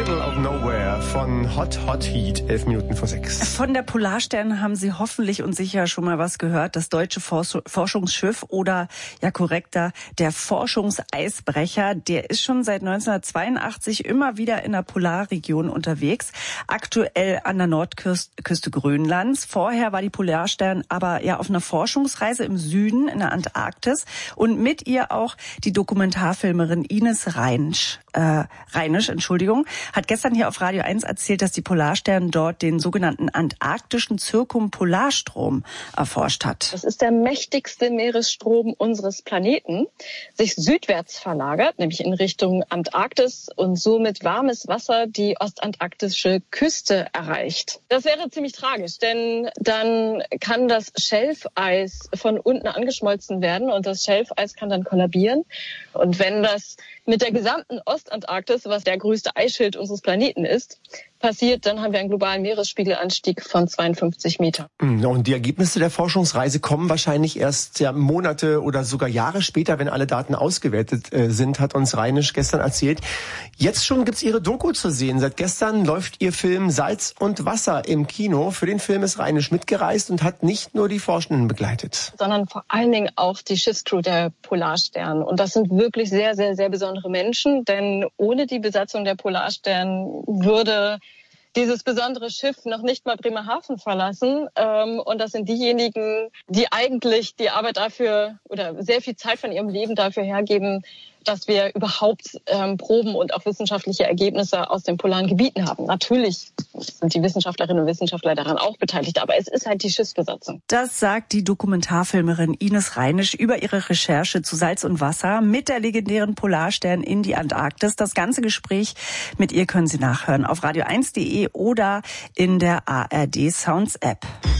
Middle of Nowhere von Hot Hot Heat, 11 Minuten vor 6. Von der Polarstern haben Sie hoffentlich und sicher schon mal was gehört. Das deutsche Forschungsschiff oder, ja korrekter, der Forschungseisbrecher, der ist schon seit 1982 immer wieder in der Polarregion unterwegs. Aktuell an der Nordküste Grönlands. Vorher war die Polarstern aber ja auf einer Forschungsreise im Süden in der Antarktis und mit ihr auch die Dokumentarfilmerin Ines Reinisch, hat gestern hier auf Radio 1 erzählt, dass die Polarstern dort den sogenannten antarktischen Zirkumpolarstrom erforscht hat. Das ist der mächtigste Meeresstrom unseres Planeten, sich südwärts verlagert, nämlich in Richtung Antarktis und somit warmes Wasser die ostantarktische Küste erreicht. Das wäre ziemlich tragisch, denn dann kann das Schelfeis von unten angeschmolzen werden und das Schelfeis kann dann kollabieren. Und wenn das mit der gesamten Ostantarktis, was der größte Eisschild unseres Planeten ist, passiert, dann haben wir einen globalen Meeresspiegelanstieg von 52 Metern. Und die Ergebnisse der Forschungsreise kommen wahrscheinlich erst Monate oder sogar Jahre später, wenn alle Daten ausgewertet sind, hat uns Reinisch gestern erzählt. Jetzt schon gibt's Ihre Doku zu sehen. Seit gestern läuft Ihr Film Salz und Wasser im Kino. Für den Film ist Reinisch mitgereist und hat nicht nur die Forschenden begleitet, sondern vor allen Dingen auch die Schiffscrew der Polarstern. Und das sind wirklich sehr, sehr, sehr besondere Menschen, denn ohne die Besatzung der Polarstern würde dieses besondere Schiff noch nicht mal Bremerhaven verlassen. Und das sind diejenigen, die eigentlich die Arbeit dafür oder sehr viel Zeit von ihrem Leben dafür hergeben, dass wir überhaupt Proben und auch wissenschaftliche Ergebnisse aus den polaren Gebieten haben. Natürlich sind die Wissenschaftlerinnen und Wissenschaftler daran auch beteiligt, aber es ist halt die Schiffsbesatzung. Das sagt die Dokumentarfilmerin Ines Reinisch über ihre Recherche zu Salz und Wasser mit der legendären Polarstern in die Antarktis. Das ganze Gespräch mit ihr können Sie nachhören auf radio1.de oder in der ARD Sounds App.